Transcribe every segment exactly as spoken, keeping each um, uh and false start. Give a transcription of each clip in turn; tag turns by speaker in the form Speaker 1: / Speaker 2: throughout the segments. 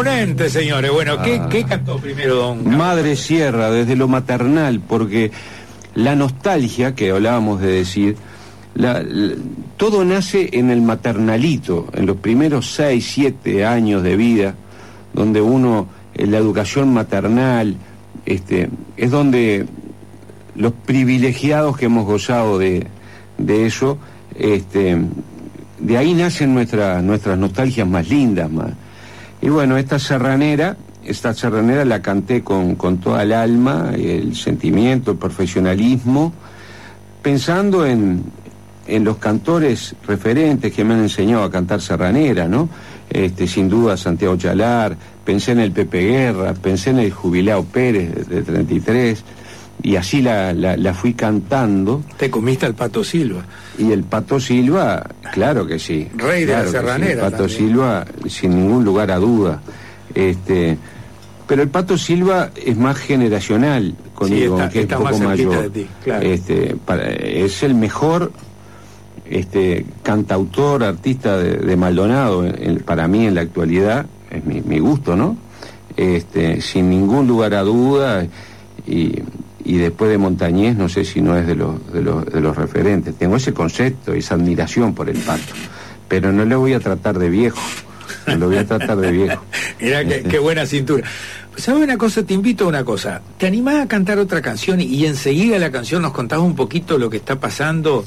Speaker 1: Imponente, señores. Bueno, ¿qué,
Speaker 2: Ah.
Speaker 1: ¿qué cantó primero don Carlos?
Speaker 2: Madre Sierra, desde lo maternal, porque la nostalgia que hablábamos de decir, la, la- todo nace en el maternalito, en los primeros seis, siete años de vida, donde uno, en la educación maternal, este, es donde los privilegiados que hemos gozado de, de eso, este, de ahí nacen nuestra, nuestras nostalgias más lindas, más. Y bueno, esta serranera, esta serranera la canté con, con toda el alma, el sentimiento, el profesionalismo, pensando en, en los cantores referentes que me han enseñado a cantar serranera, ¿no? Este, sin duda Santiago Chalar, pensé en el Pepe Guerra, pensé en el Jubilao Pérez de, de treinta y tres, y así la, la, la fui cantando.
Speaker 1: Te comiste al Pato Silva.
Speaker 2: Y el Pato Silva, claro que sí.
Speaker 1: Rey de
Speaker 2: claro
Speaker 1: la
Speaker 2: que
Speaker 1: serranera
Speaker 2: sí. El Pato
Speaker 1: también.
Speaker 2: Silva, sin ningún lugar a duda. Este, pero el Pato Silva es más generacional conmigo,
Speaker 1: está-
Speaker 2: que
Speaker 1: está
Speaker 2: es un
Speaker 1: más
Speaker 2: poco
Speaker 1: cerquita
Speaker 2: mayor.
Speaker 1: de ti, claro.
Speaker 2: Este, para- es el mejor este, cantautor, artista de, de Maldonado, en- en- para mí en la actualidad, es mi, mi gusto, ¿no? Este, sin ningún lugar a duda, y, y después de Montañés, no sé si no es de los, de los, de los referentes. Tengo ese concepto, esa admiración por el Pato, pero no le voy a tratar de viejo, no lo voy a tratar de viejo.
Speaker 1: Mirá qué, qué buena cintura. ¿Sabes una cosa? Te invito a una cosa. ¿Te animás a cantar otra canción y, y enseguida la canción nos contás un poquito lo que está pasando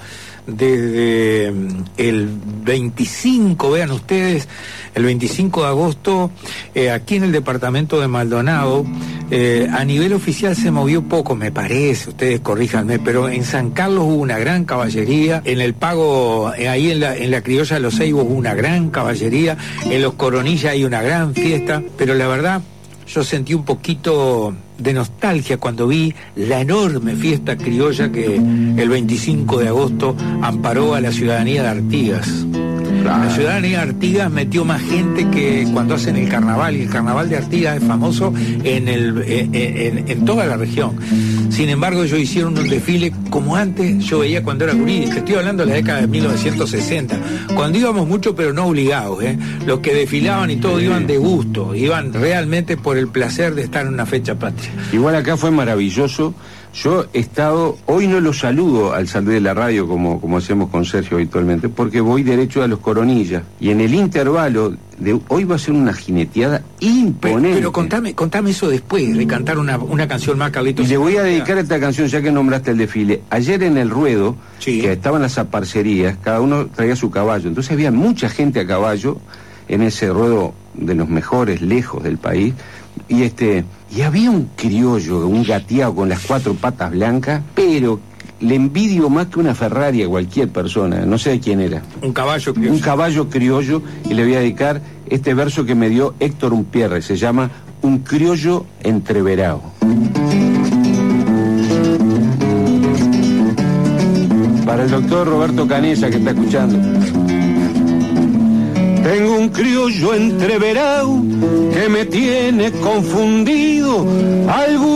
Speaker 1: desde mm, el veinticinco, vean ustedes, el veinticinco de agosto, eh, aquí en el departamento de Maldonado, eh, a nivel oficial se movió poco, me parece, ustedes corríjanme, pero en San Carlos hubo una gran caballería, en el Pago, eh, ahí en la, en la Criolla de los Ceibos hubo una gran caballería, en los Coronillas hay una gran fiesta, pero la verdad, yo sentí un poquito de nostalgia cuando vi la enorme fiesta criolla que el veinticinco de agosto amparó a la ciudadanía de Artigas. La ciudadanía de Artigas metió más gente que cuando hacen el carnaval, y el carnaval de Artigas es famoso en, el, en, en, en toda la región. Sin embargo, ellos hicieron un desfile como antes yo veía cuando era gurí. Te estoy hablando de la década de mil novecientos sesenta, cuando íbamos mucho pero no obligados, ¿eh? Los que desfilaban y todo iban de gusto, iban realmente por el placer de estar en una fecha patria.
Speaker 2: Igual acá fue maravilloso. Yo he estado, hoy no lo saludo al salir de la radio como, como hacemos con Sergio habitualmente, porque voy derecho a los Coronillas. Y en el intervalo de hoy va a ser una jineteada imponente.
Speaker 1: Pero, pero contame, contame eso después de cantar una, una canción más, Carlitos.
Speaker 2: Y le voy a dedicar esta canción, ya que nombraste el desfile. Ayer en el ruedo,
Speaker 1: Sí.
Speaker 2: que estaban las aparcerías, cada uno traía su caballo. Entonces había mucha gente a caballo en ese ruedo de los mejores, lejos del país. Y este y había un criollo, un gateado con las cuatro patas blancas, pero le envidio más que una Ferrari a cualquier persona, no sé de quién era.
Speaker 1: Un caballo criollo.
Speaker 2: Un caballo criollo, y le voy a dedicar este verso que me dio Héctor Umpierre, se llama Un criollo entreverado. Para el doctor Roberto Canesa, que está escuchando. Tengo un criollo entreverado que me tiene confundido. Algún